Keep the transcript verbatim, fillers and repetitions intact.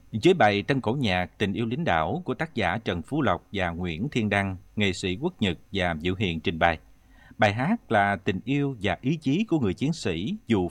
Với bài Tân cổ nhạc Tình yêu lính đảo của tác giả Trần Phú Lộc và Nguyễn Thiên Đăng, nghệ sĩ Quốc Nhật và Diệu Hiền trình bày. Bài hát là tình yêu và ý chí của người chiến sĩ dù